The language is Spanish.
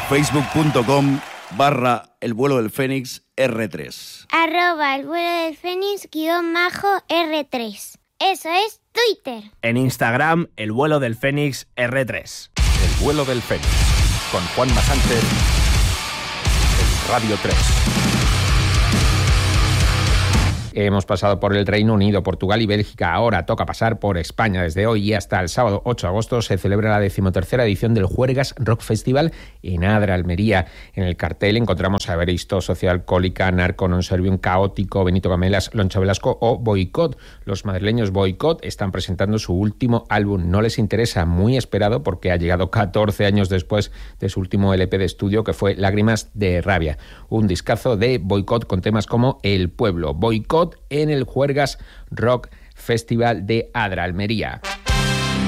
Facebook.com/El Vuelo del Fénix R3. @El Vuelo del Fénix _R3. Eso es Twitter. En Instagram, El Vuelo del Fénix R3. El Vuelo del Fénix, con Juanma Sánchez, en Radio 3. Hemos pasado por el Reino Unido, Portugal y Bélgica. Ahora toca pasar por España. Desde hoy y hasta el sábado 8 de agosto se celebra la 13ª edición del Juergas Rock Festival en Adra, Almería. En el cartel encontramos a Evaristo, Sociedad Alcohólica, Narco, Non Servium, Caótico, Benito Camelas, Loncha Velasco o Boicot. Los madrileños Boicot están presentando su último álbum. No les interesa, muy esperado porque ha llegado 14 años después de su último LP de estudio, que fue Lágrimas de Rabia. Un discazo de Boicot con temas como El Pueblo. Boicot en el Juergas Rock Festival de Adra, Almería.